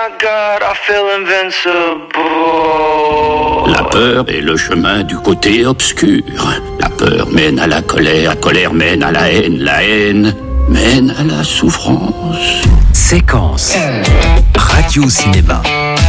my God, I feel invincible. La peur est le chemin du côté obscur. La peur mène à la colère mène à la haine mène à la souffrance. Séquence Radio Cinéma.